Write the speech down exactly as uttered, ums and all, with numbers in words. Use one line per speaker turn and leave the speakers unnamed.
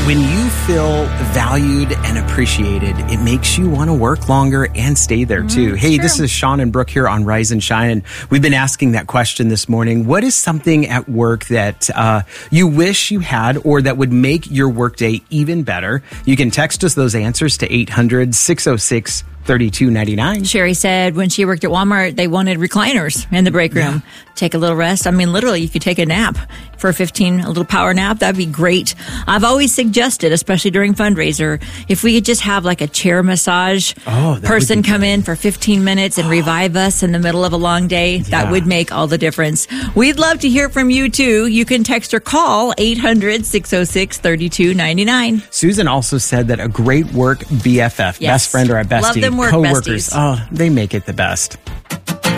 When you feel valued and appreciated, it makes you want to work longer and stay there too. Mm, hey, true. This is Sean and Brooke here on Rise and Shine, and we've been asking that question this morning. What is something at work that uh, you wish you had or that would make your workday even better? You can text us those answers to eight hundred, six oh six, thirty-two ninety-nine.
Sherry said when she worked at Walmart, they wanted recliners in the break room. Yeah. Take a little rest. I mean, literally, you could take a nap for fifteen, a little power nap. That'd be great. I've always suggested, especially during fundraiser, if we could just have like a chair massage
oh,
person come in for fifteen minutes and revive us in the middle of a long day. Yeah. That would make all the difference. We'd love to hear from you too. You can text or call eight hundred, six oh six, thirty-two ninety-nine.
Susan also said that a great work B F F,
yes.
best friend or a bestie,
Love them work
co-workers,
besties.
oh, they make it the best.